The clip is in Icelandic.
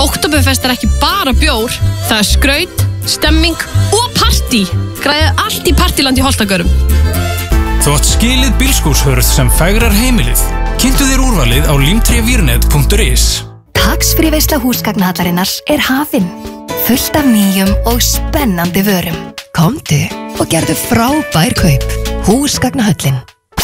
Oktoberfest ekki bara bjór, það skraut, stemming og partí. Græðið allt í partíland í Holtagörum. Þú átt skilið bílskúrshurð sem fegrar heimilið. Kynntu þér úrvalið á limtrévirnet.is. Tax-free-veisla húsgagnahallarinnar hafin. Fullt af nýjum og spennandi vörum. Komdu og gerðu frábær kaup. Húsgagnahöllin.